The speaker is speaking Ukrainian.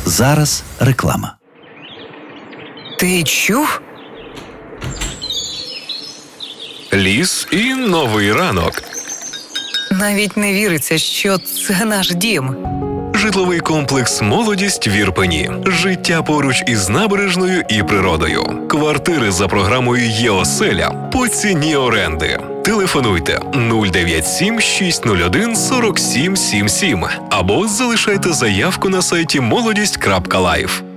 Зараз реклама. Ти чув? Ліс і новий ранок. Навіть не віриться, що це наш дім. Житловий комплекс «Молодість» в Ірпені. Життя поруч із набережною і природою. Квартири за програмою «Є-оселя» по ціні оренди. Телефонуйте 097 601 4777 або залишайте заявку на сайті молодість.life.